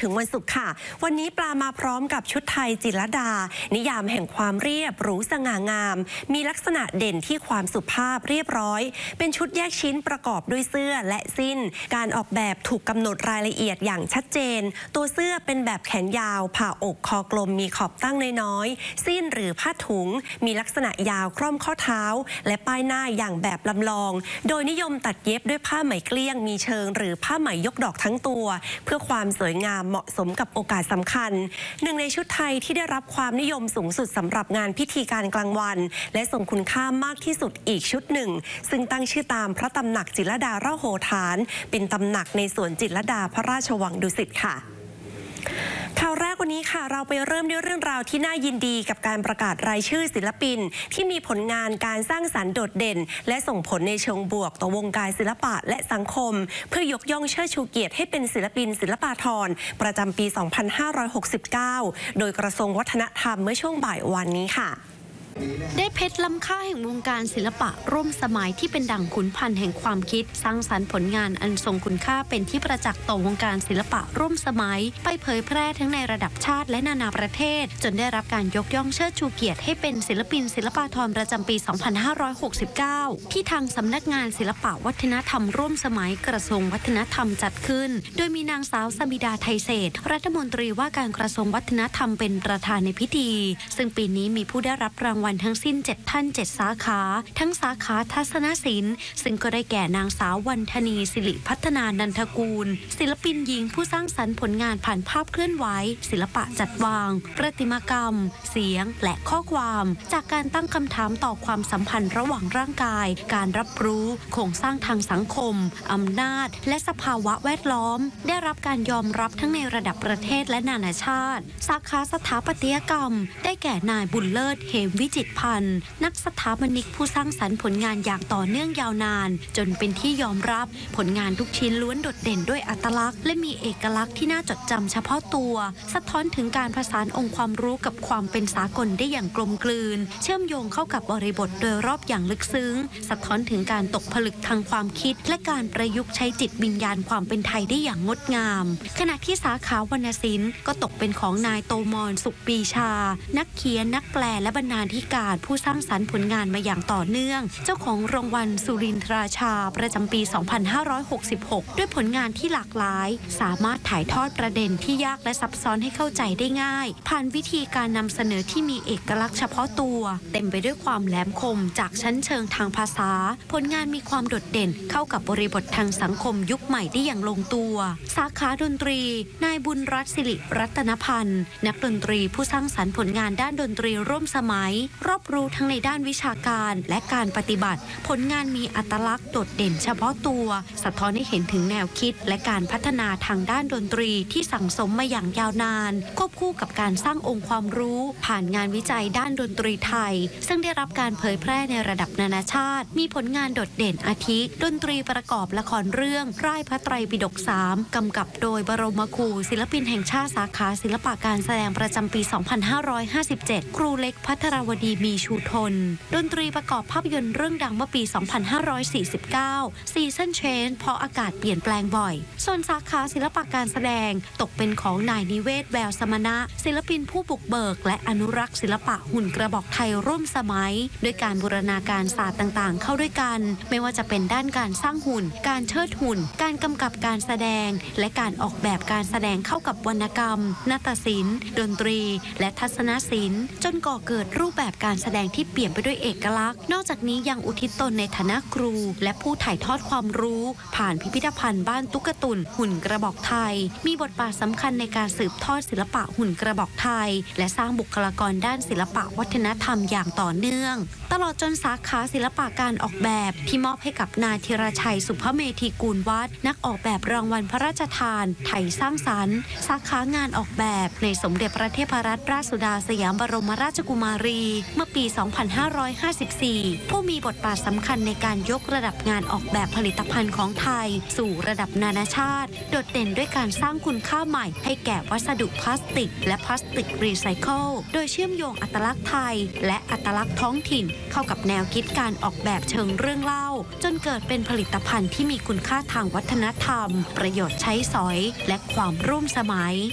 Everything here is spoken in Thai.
ถึงวันศุกร์ค่ะวันนี้ปลามาพร้อมกับชุดไทยจิตรลดานิยามแห่งความเรียบหรูสง่างามมีลักษณะเด่นที่ความสุภาพเรียบร้อยเป็นชุดแยกชิ้นประกอบด้วยเสื้อและสิ้นการออกแบบถูกกำหนดรายละเอียดอย่างชัดเจนตัวเสื้อเป็นแบบแขนยาวผ่าอกคอกลมมีขอบตั้งน้อยๆสิ้นหรือผ้าถุงมีลักษณะยาวคร่อมข้อเท้าและป้ายหน้าอย่างแบบลำลองโดยนิยมตัดเย็บด้วยผ้าไหมเกลี้ยงมีเชิงหรือผ้าไหมยกดอกทั้งตัวเพื่อความสวยงามเหมาะสมกับโอกาสสำคัญหนึ่งในชุดไทยที่ได้รับความนิยมสูงสุดสำหรับงานพิธีการกลางวันและทรงคุณค่ามากที่สุดอีกชุดหนึ่งซึ่งตั้งชื่อตามพระตำหนักจิตรลดาระโหฐานเป็นตำหนักในสวนจิตรลดาพระราชวังดุสิตค่ะข่าวแรกวันนี้ค่ะเราไปเริ่มด้วยเรื่องราวที่น่ายินดีกับการประกาศรายชื่อศิลปินที่มีผลงานการสร้างสรรค์โดดเด่นและส่งผลในเชิงบวกต่อวงการศิลปะและสังคมเพื่อยกย่องเชิดชูเกียรติให้เป็นศิลปินศิลปาภรณ์ประจำปี 2569 โดยกระทรวงวัฒนธรรมเมื่อช่วงบ่ายวันนี้ค่ะได้เพชรล้ำค่าแห่งวงการศิลปะร่วมสมัยที่เป็นดั่งขุนพันธ์แห่งความคิดสร้างสรรค์ผลงานอันทรงคุณค่าเป็นที่ประจักษ์ต่อวงการศิลปะร่วมสมัยไปเผยแพร่ทั้งในระดับชาติและนานาประเทศจนได้รับการยกย่องเชิดชูเกียรติให้เป็นศิลปินศิลปาภรณ์ประจำปี 2569 ที่ทางสำนักงานศิลปะวัฒนธรรมร่วมสมัยกระทรวงวัฒนธรรมจัดขึ้นโดยมีนางสาวสมิดาไทยเศรษฐ์รัฐมนตรีว่าการกระทรวงวัฒนธรรมเป็นประธานในพิธีซึ่งปีนี้มีผู้ได้รับรางวัลทั้งสิ้น7 ท่าน 7 สาขาทั้งสาขาทัศนศิลป์ซึ่งก็ได้แก่นางสาววรรณณีสิริพัฒนานันทกูลศิลปินหญิงผู้สร้างสรรค์ผลงานผ่านภาพเคลื่อนไหวศิลปะจัดวางประติมากรรมเสียงและข้อความจากการตั้งคำถามต่อความสัมพันธ์ระหว่างร่างกายการรับรู้โครงสร้างทางสังคมอำนาจและสภาวะแวดล้อมได้รับการยอมรับทั้งในระดับประเทศและนานาชาติสาขาสถาปัตยกรรมได้แก่นายบุญเลิศเหมวิจิตรพันธ์นักสถาปนิกผู้สร้างสรรค์ผลงานอย่างต่อเนื่องยาวนานจนเป็นที่ยอมรับผลงานทุกชิ้นล้วนโดดเด่นด้วยอัตลักษณ์และมีเอกลักษณ์ที่น่าจดจำเฉพาะตัวสะท้อนถึงการผสานองค์ความรู้กับความเป็นสากลได้อย่างกลมกลืนเชื่อมโยงเข้ากับบริบทโดยรอบอย่างลึกซึ้งสะท้อนถึงการตกผลึกทางความคิดและการประยุกต์ใช้จิตวิญญาณความเป็นไทยได้อย่างงดงามขณะที่สาขาวรรณศิลป์ก็ตกเป็นของนายโตมรสุขปีชานักเขียนนักแปลและบรรณาธิการผู้สร้างสรรค์ผลงานมาอย่างต่อเนื่องเจ้าของรางวัลสุรินทราชาประจำปี 2566 ด้วยผลงานที่หลากหลายสามารถถ่ายทอดประเด็นที่ยากและซับซ้อนให้เข้าใจได้ง่ายผ่านวิธีการนำเสนอที่มีเอกลักษณ์เฉพาะตัวเต็มไปด้วยความแหลมคมจากชั้นเชิงทางภาษาผลงานมีความโดดเด่นเข้ากับบริบททางสังคมยุคใหม่ได้อย่างลงตัวสาขาดนตรีนายบุญรัตน์สิริรัตนพันธ์นักดนตรีผู้สร้างสรรค์ผลงานด้านดนตรีร่วมสมัยรอบรู้ทั้งในด้านวิชาการและการปฏิบัติผลงานมีอัตลักษณ์โดดเด่นเฉพาะตัวสะท้อนให้เห็นถึงแนวคิดและการพัฒนาทางด้านดนตรีที่สั่งสมมาอย่างยาวนานควบคู่กับการสร้างองค์ความรู้ผ่านงานวิจัยด้านดนตรีไทยซึ่งได้รับการเผยแพร่ในระดับนานาชาติมีผลงานโดดเด่นอาทิดนตรีประกอบละครเรื่องร่ายพระไตรปิฎก3กำกับโดยบรมครูศิลปินแห่งชาติสาขาศิลปะการแสดงประจำปี 2557 ครูเล็กภัทรวดีมีชูทนดนตรีประกอบภาพยนตร์เรื่องดังเมื่อปี 2549 Season Change เพราะอากาศเปลี่ยนแปลงบ่อยส่วนสาขาศิลปะการแสดงตกเป็นของนายนิเวศแววสมณะศิลปินผู้บุกเบิกและอนุรักษ์ศิลปะหุ่นกระบอกไทยร่วมสมัยด้วยการบูรณาการศาสตร์ต่างๆเข้าด้วยกันไม่ว่าจะเป็นด้านการสร้างหุ่นการเชิดหุ่นการกำกับการแสดงและการออกแบบการแสดงเข้ากับวรรณกรรมนาฏศิลป์ดนตรีและทัศนศิลป์จนก่อเกิดรูปแบบการแสดงที่เปลี่ยนไปด้วยเอกลักษณ์นอกจากนี้ยังอุทิศตนในฐานะครูและผู้ถ่ายทอดความรู้ผ่านพิพิธภัณฑ์บ้านตุ๊กตุนหุ่นกระบอกไทยมีบทบาทสำคัญในการสืบทอดศิลปะหุ่นกระบอกไทยและสร้างบุคลากรด้านศิลปะวัฒนธรรมอย่างต่อเนื่องตลอดจนสาขาศิลปะการออกแบบที่มอบให้กับนายธีรชัยสุภเมธีกูลวัฒน์นักออกแบบรางวัลพระราชทานไทยสร้างสรรค์สาขางานออกแบบในสมเด็จพระเทพรัตนราชสุดาสยามบรมราชกุมารีเมื่อปี 2554 ผู้มีบทบาทสำคัญในการยกระดับงานออกแบบผลิตภัณฑ์ของไทยสู่ระดับนานาชาติโดดเด่นด้วยการสร้างคุณค่าใหม่ให้แก่วัสดุพลาสติกและพลาสติกรีไซเคิลโดยเชื่อมโยงอัตลักษณ์ไทยและอัตลักษณ์ท้องถิ่นเข้ากับแนวคิดการออกแบบเชิงเรื่องเล่าจนเกิดเป็นผลิตภัณฑ์ที่มีคุณค่าทางวัฒนธรรมประโยชน์ใช้สอยและความร่วมสมัย